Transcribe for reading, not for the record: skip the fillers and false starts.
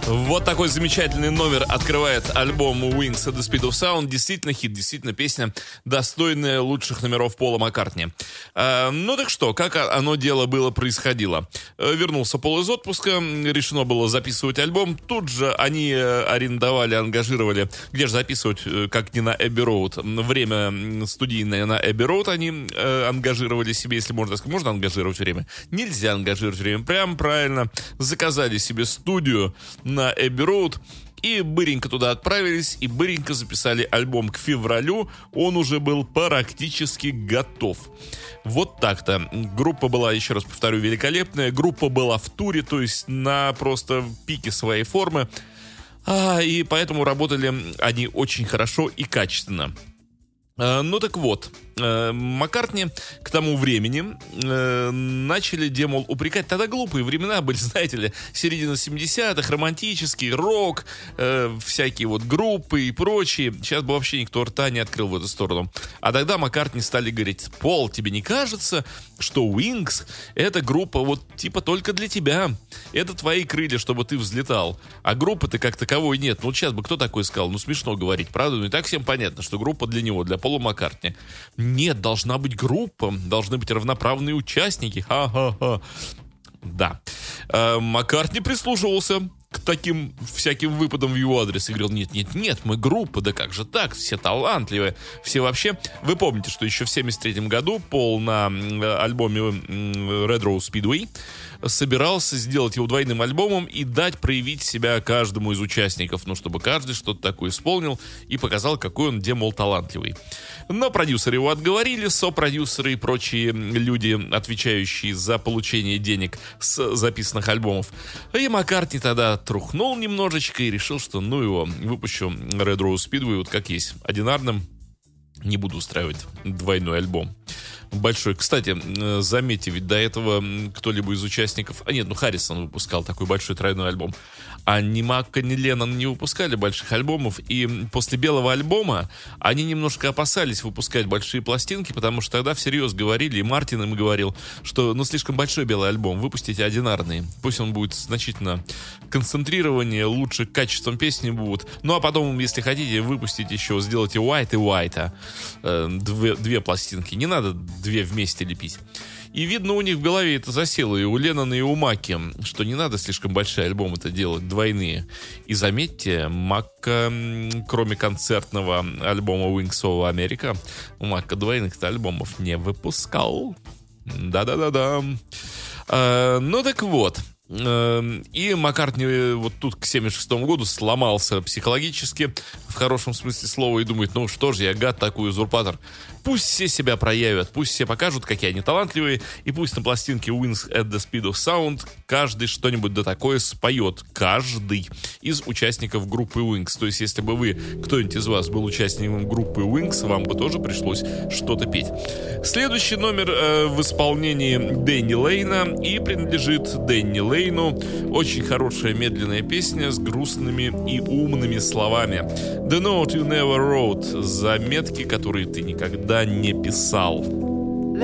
Вот такой замечательный номер открывает альбом Wings at the Speed of Sound. Действительно хит, действительно песня, достойная лучших номеров Пола Маккартни. Ну так что, как оно дело было происходило? Вернулся Пол из отпуска, решено было записывать альбом. Тут же они арендовали, ангажировали, где же записывать, как не на Эбби Роуд. Время студийное на Эбби Роуд они ангажировали себе, если можно сказать. Можно ангажировать время? Нельзя ангажировать время. Прям правильно. Заказали себе студию на Эбби Роуд и быренько туда отправились, и быренько записали альбом. К февралю он уже был практически готов. Вот так-то. Группа была, еще раз повторю, великолепная. Группа была в туре, то есть на просто пике своей формы. И поэтому работали они очень хорошо и качественно. Ну так вот, Маккартни к тому времени начали, демол, упрекать. Тогда глупые времена были, знаете ли, середина 70-х, романтический рок, всякие вот группы и прочие. Сейчас бы вообще никто рта не открыл в эту сторону. А тогда Маккартни стали говорить: Пол, тебе не кажется, что Wings — это группа вот типа только для тебя? Это твои крылья, чтобы ты взлетал. А группы-то как таковой нет. Ну сейчас бы кто такой сказал? Ну смешно говорить, правда? Ну и так всем понятно, что группа для него, для Пола Маккартни. Нет, должна быть группа, должны быть равноправные участники. Ха-ха-ха. Да. Маккартни прислушивался к таким всяким выпадам в его адрес и говорил: нет, мы группа, да как же так, все талантливые, все вообще. Вы помните, что еще в 1973 году Пол на альбоме Red Rose Speedway собирался сделать его двойным альбомом и дать проявить себя каждому из участников, ну, чтобы каждый что-то такое исполнил и показал, какой он, демол, талантливый. Но продюсеры его отговорили, сопродюсеры и прочие люди, отвечающие за получение денег с записанных альбомов. И Маккартни тогда трухнул немножечко и решил, что ну его, выпущу Red Rose Speedway вот как есть, одинарным, не буду устраивать двойной альбом. Большой. Кстати, заметьте, ведь до этого кто-либо из участников... Харрисон выпускал такой большой тройной альбом. А ни Макка, ни Леннон не выпускали больших альбомов. И после белого альбома они немножко опасались выпускать большие пластинки, потому что тогда всерьез говорили, и Мартин им говорил, что слишком большой белый альбом, выпустите одинарный. Пусть он будет значительно концентрированнее, лучше качеством песни будут. Ну а потом, если хотите, выпустить еще, сделайте White и White. Две пластинки. Не надо две вместе лепить. И видно, у них в голове это засело, и у Леннона, и у Макки, что не надо слишком большие альбомы-то делать, двойные. И заметьте, Макка, кроме концертного альбома Wings of America, Макка двойных-то альбомов не выпускал. Да-да-да-да. Ну так вот. И Маккартни вот тут к 1976 году сломался психологически, в хорошем смысле слова, и думает: ну что же я, гад такой, узурпатор. Пусть все себя проявят, пусть все покажут, какие они талантливые, и пусть на пластинке Wings at the Speed of Sound каждый что-нибудь да такое споет. Каждый из участников группы Wings. То есть, если бы вы, кто-нибудь из вас был участником группы Wings, вам бы тоже пришлось что-то петь. Следующий номер в исполнении Дэнни Лейна и принадлежит Дэнни Лейну. Очень хорошая медленная песня с грустными и умными словами. The Note You Never Wrote. Заметки, которые ты никогда не писал.